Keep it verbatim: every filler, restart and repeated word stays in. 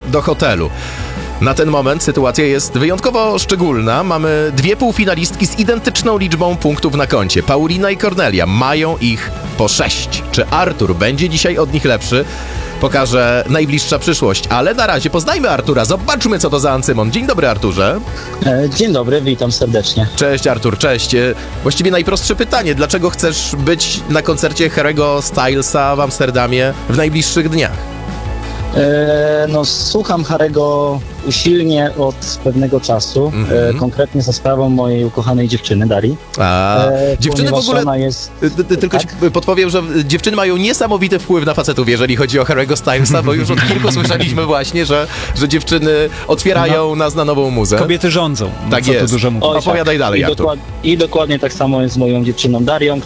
do hotelu. Na ten moment sytuacja jest wyjątkowo szczególna. Mamy dwie półfinalistki z identyczną liczbą punktów na koncie. Paulina i Kornelia mają ich po sześć. Czy Artur będzie dzisiaj od nich lepszy? Pokaże najbliższa przyszłość. Ale na razie poznajmy Artura. Zobaczmy, co to za Ancymon. Dzień dobry, Arturze. Dzień dobry, witam serdecznie. Cześć, Artur, cześć. Właściwie najprostsze pytanie. Dlaczego chcesz być na koncercie Harry'ego Stylesa w Amsterdamie w najbliższych dniach? E, no, słucham Harry'ego usilnie od pewnego czasu, Mm-hmm. e, konkretnie za sprawą mojej ukochanej dziewczyny, Darii. A, e, dziewczyny w ogóle, ona jest... ty, ty, tylko tak? ci podpowiem, że dziewczyny mają niesamowity wpływ na facetów, jeżeli chodzi o Harry'ego Stylesa, bo już od kilku słyszeliśmy właśnie, że, że dziewczyny otwierają no. nas na nową muzę. Kobiety rządzą. No tak co jest. tu dużo mówić. Oj, opowiadaj tak. dalej, I, Artur. dokład, I dokładnie tak samo jest z moją dziewczyną Darią,